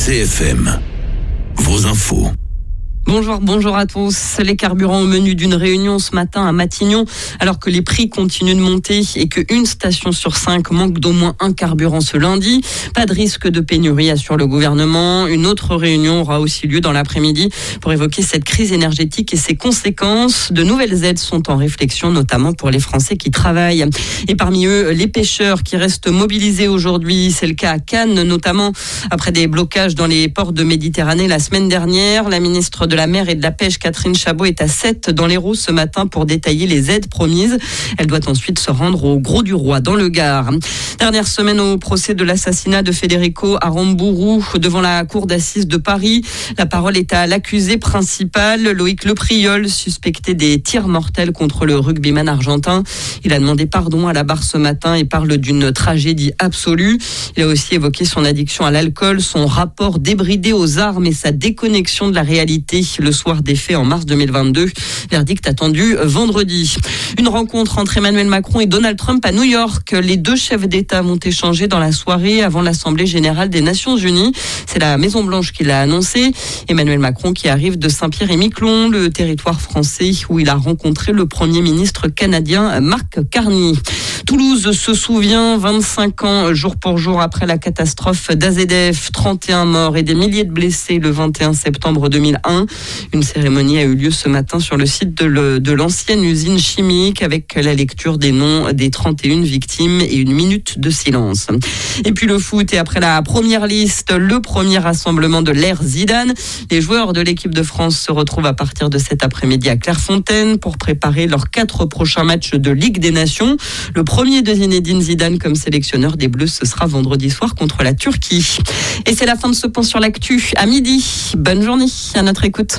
CFM, vos infos. Bonjour à tous. Les carburants au menu d'une réunion ce matin à Matignon, alors que les prix continuent de monter et qu'une station sur 5 manque d'au moins un carburant ce lundi. Pas de risque de pénurie, assure le gouvernement. Une autre réunion aura aussi lieu dans l'après-midi pour évoquer cette crise énergétique et ses conséquences. De nouvelles aides sont en réflexion, notamment pour les Français qui travaillent. Et parmi eux, les pêcheurs qui restent mobilisés aujourd'hui. C'est le cas à Cannes, notamment après des blocages dans les ports de Méditerranée la semaine dernière. La ministre de la Mer et de la Pêche, Catherine Chabot, est à 7 dans l'Hérault ce matin pour détailler les aides promises. Elle doit ensuite se rendre au Gros du Roi, dans le Gard. Dernière semaine au procès de l'assassinat de Federico Aramburu devant la cour d'assises de Paris. La parole est à l'accusé principal, Loïc Lepriol, suspecté des tirs mortels contre le rugbyman argentin. Il a demandé pardon à la barre ce matin et parle d'une tragédie absolue. Il a aussi évoqué son addiction à l'alcool, son rapport débridé aux armes et sa déconnexion de la réalité le soir des faits en mars 2022. Verdict attendu vendredi. Une rencontre entre Emmanuel Macron et Donald Trump à New York. Les deux chefs d'État vont échanger dans la soirée avant l'Assemblée générale des Nations Unies. C'est la Maison-Blanche qui l'a annoncé. Emmanuel Macron qui arrive de Saint-Pierre-et-Miquelon, le territoire français où il a rencontré le Premier ministre canadien Mark Carney. Toulouse se souvient 25 ans jour pour jour après la catastrophe d'AZF, 31 morts et des milliers de blessés le 21 septembre 2001. Une cérémonie a eu lieu ce matin sur le site de l'ancienne usine chimique avec la lecture des noms des 31 victimes et une minute de silence. Et puis le foot, et après la première liste, le premier rassemblement de l'ère Zidane. Les joueurs de l'équipe de France se retrouvent à partir de cet après-midi à Clairefontaine pour préparer leurs 4 prochains matchs de Ligue des Nations. Le premier de Zinedine Zidane comme sélectionneur des Bleus, ce sera vendredi soir contre la Turquie. Et c'est la fin de ce point sur l'actu à midi. Bonne journée, à notre écoute.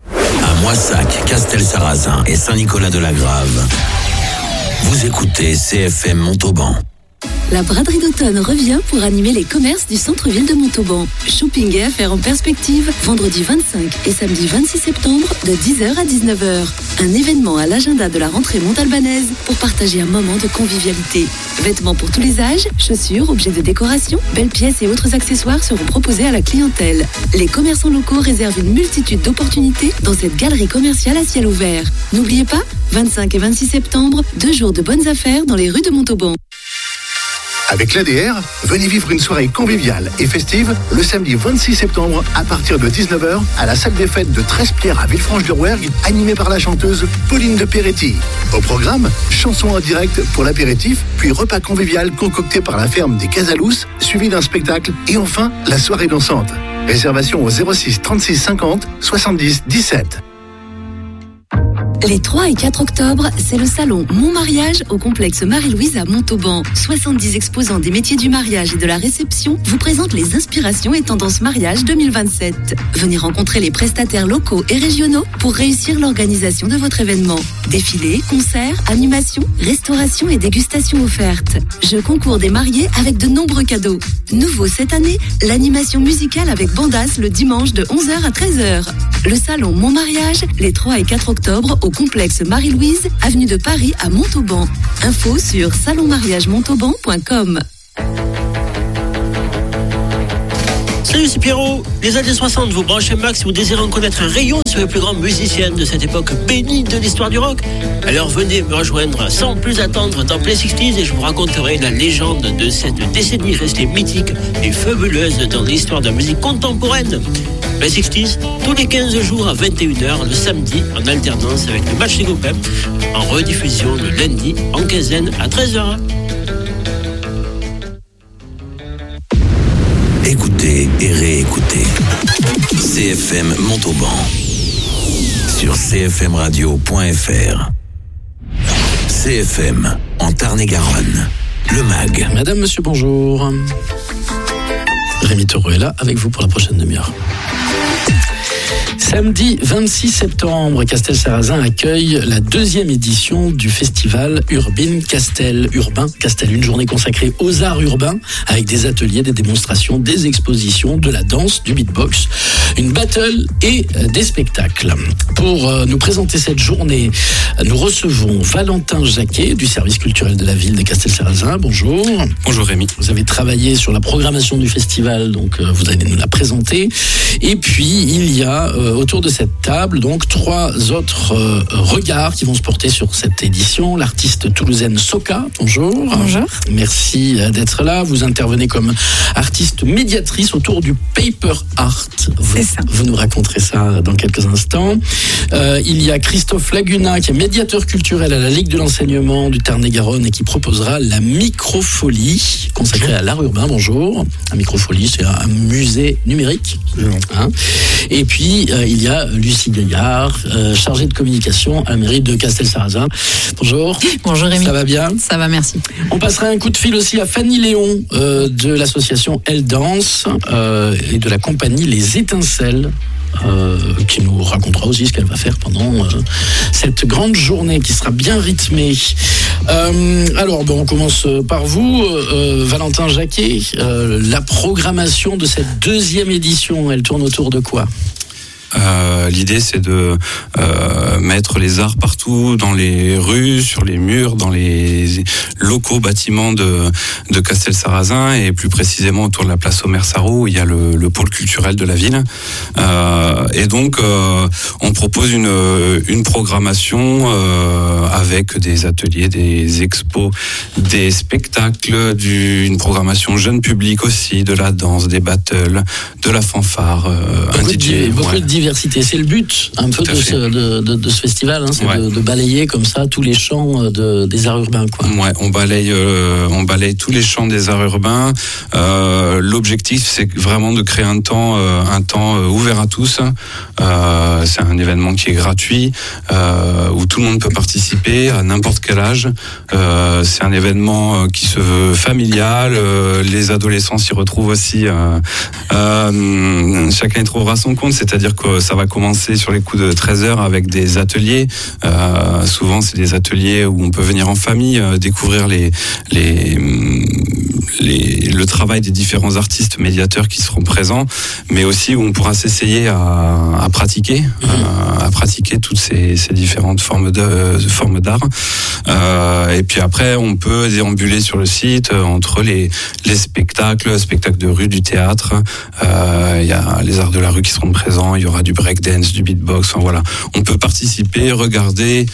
À Moissac, Castel-Sarrazin et Saint-Nicolas-de-la-Grave. Vous écoutez CFM Montauban. La braderie d'automne revient pour animer les commerces du centre-ville de Montauban. Shopping et affaires en perspective, vendredi 25 et samedi 26 septembre de 10h à 19h. Un événement à l'agenda de la rentrée montalbanaise pour partager un moment de convivialité. Vêtements pour tous les âges, chaussures, objets de décoration, belles pièces et autres accessoires seront proposés à la clientèle. Les commerçants locaux réservent une multitude d'opportunités dans cette galerie commerciale à ciel ouvert. N'oubliez pas, 25 et 26 septembre, 2 jours de bonnes affaires dans les rues de Montauban. Avec l'ADR, venez vivre une soirée conviviale et festive le samedi 26 septembre à partir de 19h à la salle des fêtes de Trespierre à Villefranche-de-Rouergue, animée par la chanteuse Pauline de Peretti. Au programme, chansons en direct pour l'apéritif, puis repas convivial concocté par la ferme des Casalous, suivi d'un spectacle et enfin la soirée dansante. Réservation au 06 36 50 70 17. Les 3 et 4 octobre, c'est le salon Mon Mariage au complexe Marie-Louise à Montauban. 70 exposants des métiers du mariage et de la réception vous présentent les inspirations et tendances mariage 2027. Venez rencontrer les prestataires locaux et régionaux pour réussir l'organisation de votre événement. Défilés, concerts, animations, restauration et dégustations offertes. Jeux concours des mariés avec de nombreux cadeaux. Nouveau cette année, l'animation musicale avec Bandas le dimanche de 11h à 13h. Le salon Mon Mariage, les 3 et 4 octobre au complexe Marie-Louise, avenue de Paris à Montauban. Info sur salonmariagemontauban.com. Salut, c'est Pierrot. Les années 60, vous branchez Max si vous désirez en connaître un rayon sur les plus grands musiciens de cette époque bénie de l'histoire du rock. Alors venez me rejoindre sans plus attendre dans Play 60s et je vous raconterai la légende de cette décennie restée mythique et fabuleuse dans l'histoire de la musique contemporaine. Play 60s, tous les 15 jours à 21h, le samedi, en alternance avec le match des copains, en rediffusion le lundi, en quinzaine à 13h. Écoutez et réécoutez. CFM Montauban. Sur cfmradio.fr. CFM en Tarn-et-Garonne. Le MAG. Madame, monsieur, bonjour. Rémi Taureau est là avec vous pour la prochaine demi-heure. Samedi 26 septembre, Castel-Sarrazin accueille la 2e édition du festival Urbain Castel. Une journée consacrée aux arts urbains avec des ateliers, des démonstrations, des expositions, de la danse, du beatbox. une battle et des spectacles. Pour nous présenter cette journée, nous recevons Valentin Jacquet du service culturel de la ville de Castel-Sarrazin. Bonjour. Bonjour Rémi. Vous avez travaillé sur la programmation du festival, donc vous allez nous la présenter. Et puis il y a autour de cette table donc 3 autres regards qui vont se porter sur cette édition. L'artiste toulousaine Soka. Bonjour. Bonjour. Merci d'être là. Vous intervenez comme artiste médiatrice autour du paper art. C'est ça. Vous nous raconterez ça dans quelques instants. Il y a Christophe Laguna qui est médiateur culturel à la Ligue de l'enseignement du Tarn-et-Garonne et qui proposera la Microfolie consacrée à l'art urbain. Bonjour. La Microfolie, c'est un musée numérique. Hein. Et puis il y a Lucie Gaillard, chargée de communication à la mairie de Castel-Sarrazin. Bonjour. Bonjour Rémi. Ça va bien ? Ça va, merci. On passera un coup de fil aussi à Fanny Léon de l'association Elle Danse et de la compagnie Les Étincelles. Qui nous racontera aussi ce qu'elle va faire pendant cette grande journée qui sera bien rythmée. Alors, on commence par vous, Valentin Jacquet. La programmation de cette 2e édition, elle tourne autour de quoi ? L'idée, c'est de mettre les arts partout, dans les rues, sur les murs, dans les locaux bâtiments de Castel-Sarrazin et plus précisément autour de la place Omer-Sarraut où il y a le pôle culturel de la ville. Et donc, on propose une programmation avec des ateliers, des expos, des spectacles, une programmation jeune public aussi, de la danse, des battles, de la fanfare, un DJ. Beaucoup de diversité, c'est le but un peu de ce festival, hein, c'est de balayer comme ça tous les champs des arts urbains, quoi. Ouais, on balaye tous les champs des arts urbains. L'objectif, c'est vraiment de créer un temps ouvert à tous. C'est un événement qui est gratuit, où tout le monde peut participer à n'importe quel âge. C'est un événement qui se veut familial. Les adolescents s'y retrouvent aussi. Chacun y trouvera son compte, c'est-à-dire que ça va commencer sur les coups de 13h avec des ateliers. Souvent, c'est des ateliers où on peut venir en famille, découvrir le travail des différents artistes médiateurs qui seront présents, mais aussi où on pourra s'essayer à pratiquer toutes ces différentes formes d'art. Et puis après, on peut déambuler sur le site entre les spectacles de rue, du théâtre. Il y a les arts de la rue qui seront présents. Il y aura du breakdance, du beatbox. Enfin, voilà, on peut participer, regarder,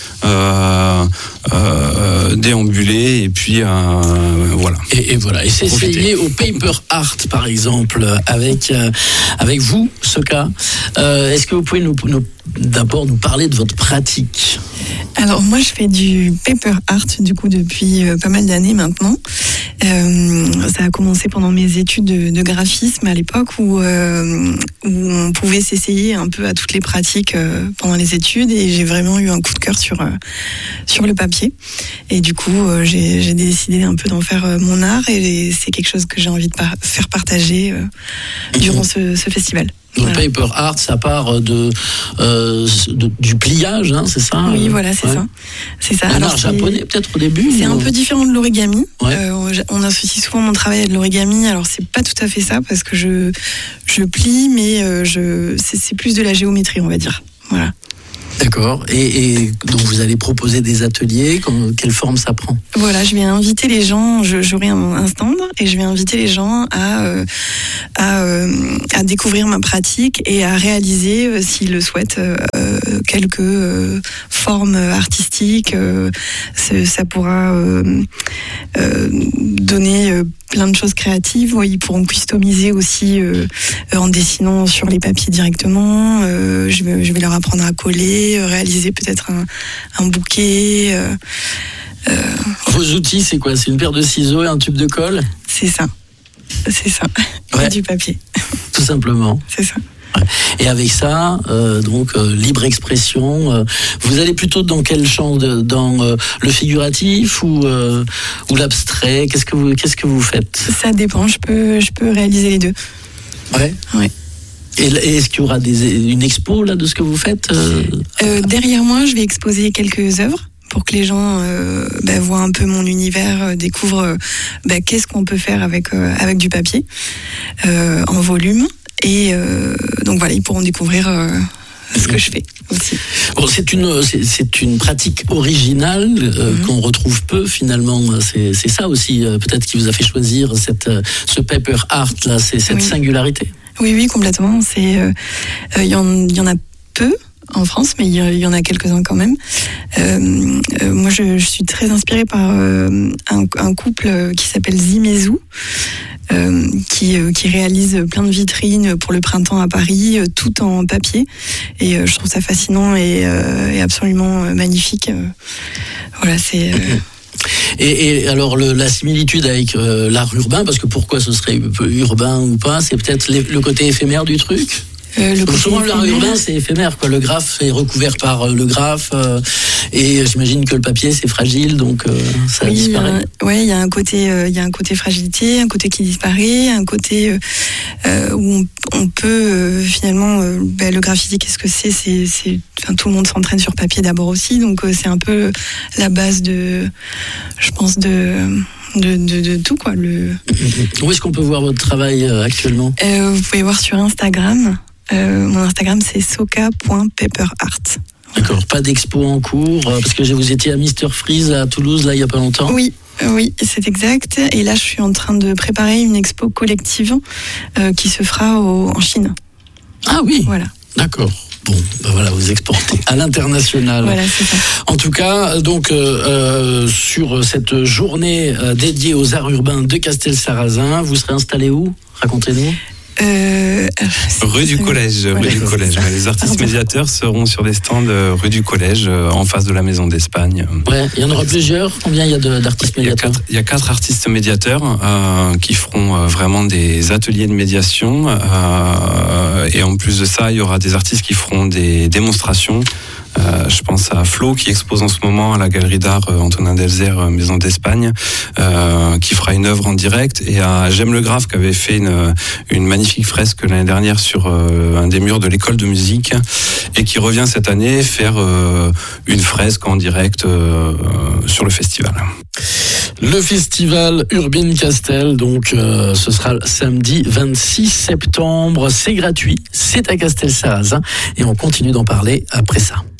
déambuler et puis voilà. Et voilà. Et s'essayer au paper art, par exemple, avec vous, Soka. Est-ce que vous pouvez d'abord nous parler de votre pratique ? Alors moi je fais du paper art du coup depuis pas mal d'années maintenant. Ça a commencé pendant mes études de graphisme à l'époque où on pouvait s'essayer un peu à toutes les pratiques pendant les études et j'ai vraiment eu un coup de cœur sur le papier et du coup j'ai décidé un peu d'en faire mon art et c'est quelque chose que j'ai envie de faire partager durant ce festival. Donc voilà. Paper art, ça part du pliage, hein, c'est ça ? Oui, voilà, c'est ça. C'est ça. Un art japonais peut-être au début. C'est un peu différent de l'origami. Ouais. On associe souvent mon travail à de l'origami. Alors c'est pas tout à fait ça parce que je plie, mais c'est plus de la géométrie, on va dire. Voilà. D'accord. Et donc vous allez proposer des ateliers. Quelle forme ça prend ? Voilà, je vais inviter les gens. J'aurai un stand et je vais inviter les gens à découvrir ma pratique et à réaliser, s'ils le souhaitent, quelques formes artistiques. Ça pourra donner plein de choses créatives. Ils pourront customiser aussi en dessinant sur les papiers directement. Je vais leur apprendre à coller, réaliser peut-être un bouquet. Vos outils, c'est quoi ? C'est une paire de ciseaux et un tube de colle ? C'est ça. Ouais. Et du papier. Tout simplement. C'est ça. Ouais. Et avec ça, libre expression, vous allez plutôt dans quel champ dans le figuratif ou l'abstrait ? Qu'est-ce que vous faites ? Ça dépend, je peux réaliser les deux. Ouais. Et est-ce qu'il y aura une expo là de ce que vous faites Derrière moi, je vais exposer quelques œuvres pour que les gens voient un peu mon univers, découvrent qu'est-ce qu'on peut faire avec du papier en volume. Et donc voilà, ils pourront découvrir ce que je fais aussi. Bon, c'est une pratique originale qu'on retrouve peu finalement. C'est ça aussi peut-être qui vous a fait choisir ce paper art là, c'est cette singularité. Oui, complètement. Il y en a peu en France, mais il y en a quelques-uns quand même. Moi, je suis très inspirée par un couple qui s'appelle Zimezu, qui réalise plein de vitrines pour le printemps à Paris, tout en papier. Et je trouve ça fascinant et absolument magnifique. Voilà, c'est... Et alors la similitude avec l'art urbain, parce que pourquoi ce serait urbain ou pas, c'est peut-être le côté éphémère du truc. Souvent l'art urbain c'est éphémère, quoi. Le graphe est recouvert par le graphe et j'imagine que le papier c'est fragile, donc ça disparaît. Il y a un côté fragilité, un côté qui disparaît, un côté où on peut finalement le graffiti, qu'est-ce que c'est tout le monde s'entraîne sur papier d'abord aussi, donc c'est un peu la base de tout, quoi. Où est-ce qu'on peut voir votre travail actuellement? Vous pouvez voir sur Instagram. Mon Instagram c'est soka.paperart. D'accord, pas d'expo en cours, parce que vous étiez à Mr Freeze à Toulouse là il y a pas longtemps. Oui, c'est exact. Et là je suis en train de préparer une expo collective qui se fera en Chine. Ah oui. Voilà. D'accord. Bon, voilà, vous exportez à l'international. Voilà, c'est ça. En tout cas, donc sur cette journée dédiée aux arts urbains de Castelsarrasin, vous serez installé où? Racontez-nous. Rue du Collège. Les artistes médiateurs seront sur des stands rue du Collège, en face de la Maison d'Espagne. Ouais, il y en aura plusieurs. Combien il y a d'artistes médiateurs? Il y a 4 artistes médiateurs qui feront vraiment des ateliers de médiation. Et en plus de ça, il y aura des artistes qui feront des démonstrations. Je pense à Flo qui expose en ce moment à la galerie d'art Antonin Delzer, Maison d'Espagne, qui fera une œuvre en direct, et à J'aime le Graphe qui avait fait une magnifique fresque l'année dernière sur un des murs de l'école de musique, et qui revient cette année faire une fresque en direct sur le festival. Le festival Urbine Castel, donc ce sera samedi 26 septembre, c'est gratuit, c'est à Castelsarrasin, et on continue d'en parler après ça.